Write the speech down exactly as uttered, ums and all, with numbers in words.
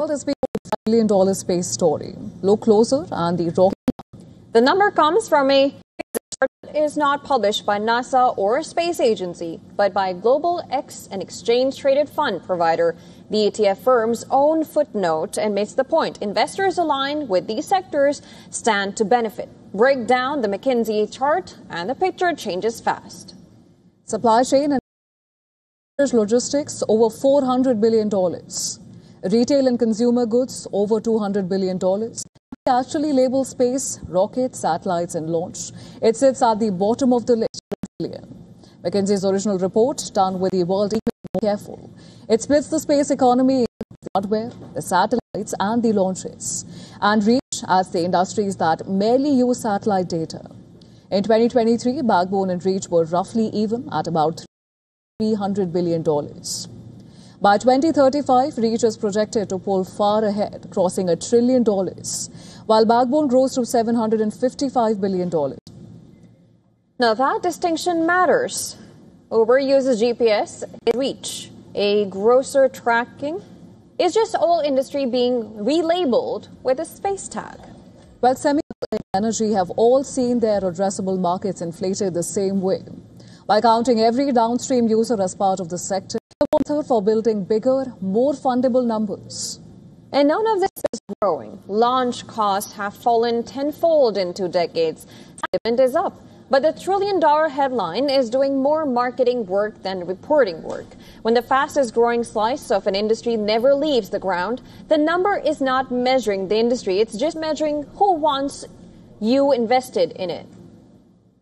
Has been a five billion dollar space story. Look closer and the rocket. The number comes from a is not published by NASA or a space agency, but by Global X, an exchange-traded fund provider. The E T F firm's own footnote and makes the point investors aligned with these sectors stand to benefit. Break down the McKinsey chart and the picture changes fast. Supply chain and logistics over four hundred billion dollars. Retail and consumer goods over two hundred billion dollars. Actually label space, rockets, satellites and launch. It sits at the bottom of the list. McKinsey's original report, done with the world more careful. It splits the space economy into the hardware, the satellites and the launches, and reach as the industries that merely use satellite data. In twenty twenty-three, Backbone and Reach were roughly even at about three hundred billion dollars. By twenty thirty-five, Reach is projected to pull far ahead, crossing a trillion dollars, while Backbone grows to seven hundred fifty-five billion dollars. Now that distinction matters. Uber uses G P S in Reach. A grocer tracking is just all industry being relabeled with a space tag. Well, semiconductor and energy have all seen their addressable markets inflated the same way. By counting every downstream user as part of the sector, they're for building bigger, more fundable numbers. And none of this is growing. Launch costs have fallen tenfold in two decades. Demand is up. But the trillion-dollar headline is doing more marketing work than reporting work. When the fastest-growing slice of an industry never leaves the ground, the number is not measuring the industry. It's just measuring who wants you invested in it.